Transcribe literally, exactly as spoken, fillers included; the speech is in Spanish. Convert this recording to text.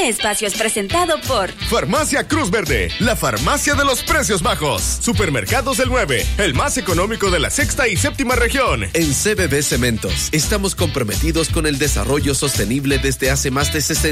Este espacio es presentado por Farmacia Cruz Verde, la farmacia de los precios bajos. Supermercados del nueve, el más económico de la sexta y séptima región. En C B B Cementos, estamos comprometidos con el desarrollo sostenible desde hace más de sesenta